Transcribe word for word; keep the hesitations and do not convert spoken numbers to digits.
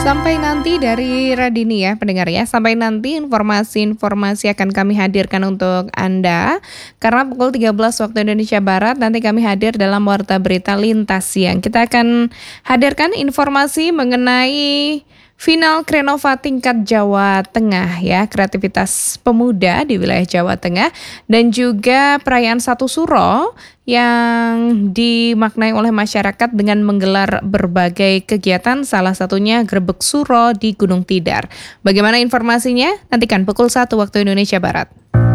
Sampai nanti dari Radini ya pendengar ya, sampai nanti informasi-informasi akan kami hadirkan untuk Anda. Karena pukul tiga belas waktu Indonesia Barat nanti kami hadir dalam Warta Berita Lintas Siang. Kita akan hadirkan informasi mengenai final Krenova tingkat Jawa Tengah ya, kreativitas pemuda di wilayah Jawa Tengah, dan juga perayaan Satu Suro yang dimaknai oleh masyarakat dengan menggelar berbagai kegiatan, salah satunya Grebek Suro di Gunung Tidar. Bagaimana informasinya? Nantikan pukul satu waktu Indonesia Barat.